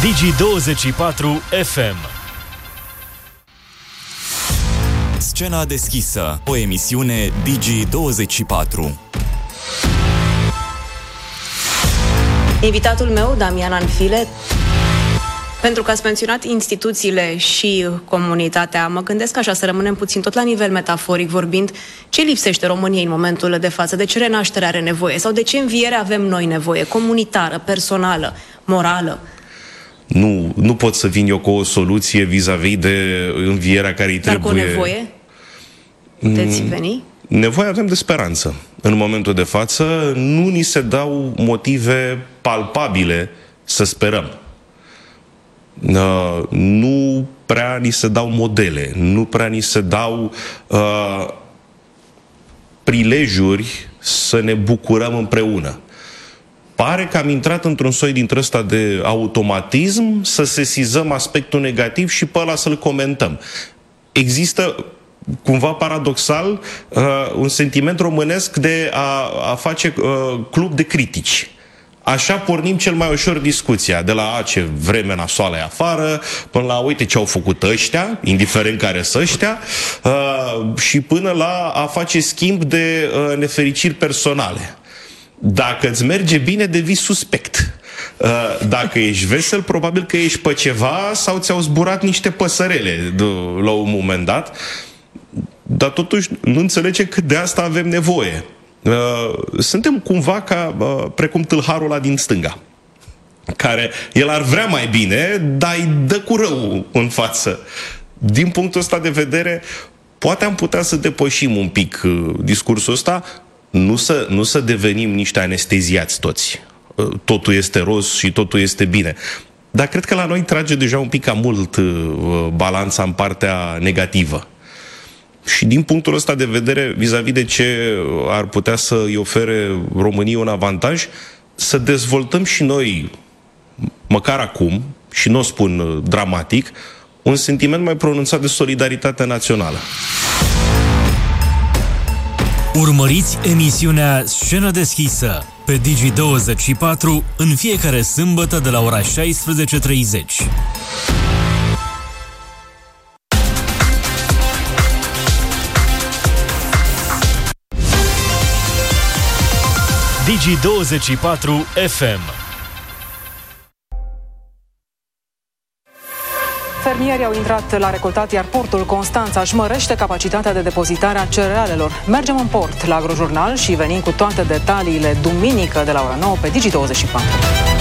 Digi24 FM. Scena deschisă, o emisiune Digi24. Invitatul meu, Damian Anfile, pentru că ați menționat instituțiile și comunitatea, mă gândesc așa, să rămânem puțin tot la nivel metaforic vorbind, ce lipsește României în momentul de față? De ce renaștere are nevoie? Sau de ce înviere avem noi nevoie? Comunitară, personală, morală? Nu pot să vin eu cu o soluție vis-a-vis de învierea care îi trebuie. Dar cu nevoie? Puteți veni? Nevoie avem de speranță. În momentul de față nu ni se dau motive palpabile să sperăm. Nu prea ni se dau modele, nu prea ni se dau prilejuri să ne bucurăm împreună. Pare că am intrat într-un soi dintre ăsta de automatism să sesizăm aspectul negativ și pe ăla să-l comentăm. Există, cumva paradoxal, un sentiment românesc de a face club de critici. Așa pornim cel mai ușor discuția, de la ce vreme nasoală e afară, până la uite ce au făcut ăștia, indiferent care sunt ăștia, și până la a face schimb de nefericiri personale. Dacă îți merge bine, devii suspect. Dacă ești vesel, probabil că ești pe ceva sau ți-au zburat niște păsărele la un moment dat, dar totuși nu înțelege că de asta avem nevoie. Suntem cumva precum tâlharul ăla din stânga, care el ar vrea mai bine, dar îi dă cu rău în față. Din punctul ăsta de vedere, poate am putea să depășim un pic discursul ăsta, nu să devenim niște anesteziați toți. Totul este roz și totul este bine. Dar cred că la noi trage deja un pic cam mult balanța în partea negativă. Și din punctul ăsta de vedere, vis-a-vis de ce ar putea să îi ofere României un avantaj, să dezvoltăm și noi, măcar acum, și nu o spun dramatic, un sentiment mai pronunțat de solidaritate națională. Urmăriți emisiunea Scenă deschisă pe Digi24 în fiecare sâmbătă de la ora 16:30. Digi24 FM. Fermierii au intrat la recoltat, iar portul Constanța își mărește capacitatea de depozitare a cerealelor. Mergem în port la Agrojurnal și venim cu toate detaliile duminică de la ora 9 pe Digi24.